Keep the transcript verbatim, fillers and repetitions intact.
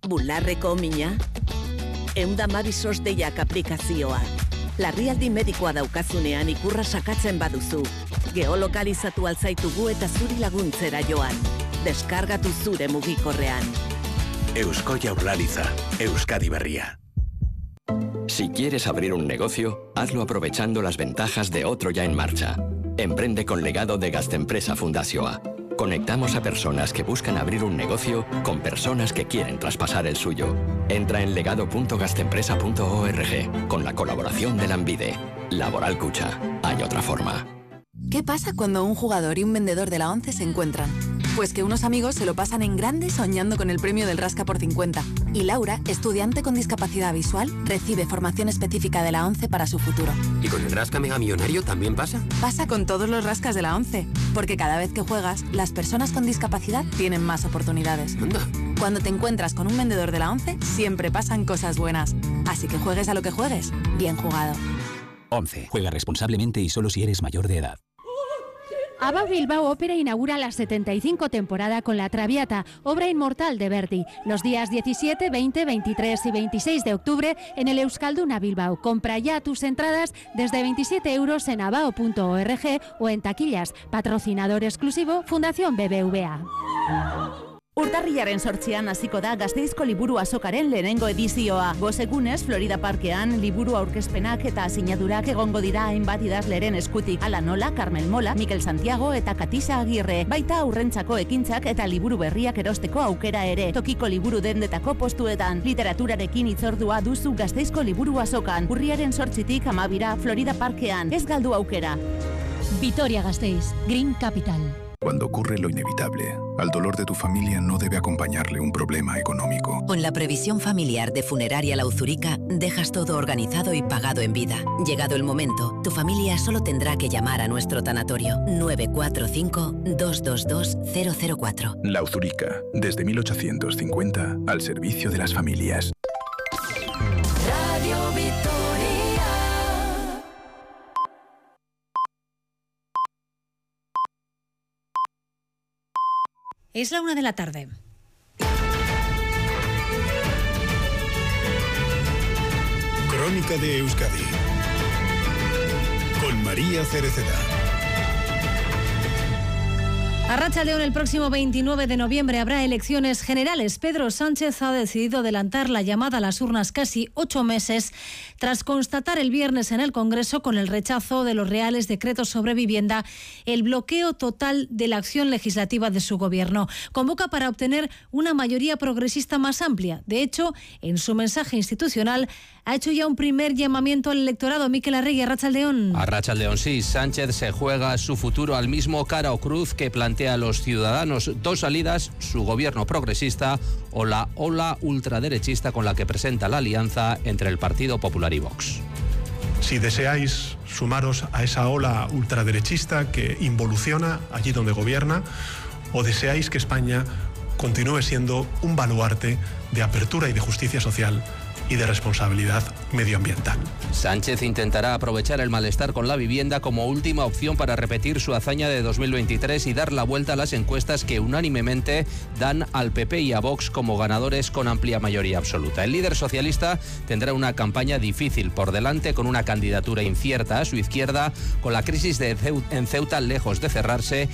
Bularreko mina? Eunda mabisos deiak aplikazioa. Larrialdi medikoa daukazunean ikurra sakatzen baduzu. Geolokalizatu alzaitugu eta zuri laguntzera joan. Deskargatu zure mugikorrean. Eusko Jaurlaritza, Euskadi Berria. Si quieres abrir un negocio, hazlo aprovechando las ventajas de otro ya en marcha. Emprende con legado de Gastempresa Fundazioa. Conectamos a personas que buscan abrir un negocio con personas que quieren traspasar el suyo. Entra en legado punto gastempresa punto org con la colaboración de Lanbide. Laboral Cucha. Hay otra forma. ¿Qué pasa cuando un jugador y un vendedor de la ONCE se encuentran? Pues que unos amigos se lo pasan en grande soñando con el premio del Rasca por cincuenta. Y Laura, estudiante con discapacidad visual, recibe formación específica de la ONCE para su futuro. ¿Y con el Rasca Mega Millonario también pasa? Pasa con todos los rascas de la ONCE. Porque cada vez que juegas, las personas con discapacidad tienen más oportunidades. Anda. Cuando te encuentras con un vendedor de la ONCE, siempre pasan cosas buenas. Así que juegues a lo que juegues, bien jugado. ONCE. Juega responsablemente y solo si eres mayor de edad. ABBA Bilbao Ópera inaugura la setenta y cinco temporada con La Traviata, obra inmortal de Verdi, los días diecisiete, veinte, veintitrés y veintiséis de octubre en el Euskalduna Bilbao. Compra ya tus entradas desde veintisiete euros en abao punto org o en taquillas. Patrocinador exclusivo Fundación B B V A. Urtarrilaren sortzian hasiko da Gasteizko liburu azokaren lehenengo edizioa. Bost egunez Florida Parkean liburu aurkezpenak eta sinadurak egongo dira hainbat idazleren eskutik. Ala nola, Carmel Mola, Mikel Santiago eta Katisa Agirre. Baita aurrentzako ekintzak eta liburu berriak erosteko aukera ere. Tokiko liburu dendetako postuetan. Literaturarekin hitzordua duzu Gasteizko liburu azokan. Urriaren sortzitik amabira Florida Parkean. Ez galdu aukera. Vitoria Gasteiz, Green Capital. Cuando ocurre lo inevitable, al dolor de tu familia no debe acompañarle un problema económico. Con la previsión familiar de Funeraria La Uzurica, dejas todo organizado y pagado en vida. Llegado el momento, tu familia solo tendrá que llamar a nuestro tanatorio nueve cuatro cinco, dos dos dos, cero cero cuatro. La Uzurica, desde mil ochocientos cincuenta, al servicio de las familias. Radio Vitoria. Es la una de la tarde. Crónica de Euskadi con María Cereceda. Arratsaldeon, el próximo veintinueve de noviembre habrá elecciones generales. Pedro Sánchez ha decidido adelantar la llamada a las urnas casi ocho meses tras constatar el viernes en el Congreso, con el rechazo de los reales decretos sobre vivienda, el bloqueo total de la acción legislativa de su gobierno. Convoca para obtener una mayoría progresista más amplia. De hecho, en su mensaje institucional ha hecho ya un primer llamamiento al electorado. Mikel Arregui, arratsaldeon. Arratsaldeon, sí. Sánchez se juega su futuro al mismo cara o cruz que plantea a los ciudadanos. Dos salidas: su gobierno progresista o la ola ultraderechista con la que presenta la alianza entre el Partido Popular y Vox. Si deseáis sumaros a esa ola ultraderechista que involuciona allí donde gobierna, o deseáis que España continúe siendo un baluarte de apertura y de justicia social y de responsabilidad medioambiental. Sánchez intentará aprovechar el malestar con la vivienda como última opción para repetir su hazaña de dos mil veintitrés y dar la vuelta a las encuestas que unánimemente dan al P P y a Vox como ganadores con amplia mayoría absoluta. El líder socialista tendrá una campaña difícil por delante, con una candidatura incierta a su izquierda, con la crisis de Ceuta, en Ceuta lejos de cerrarse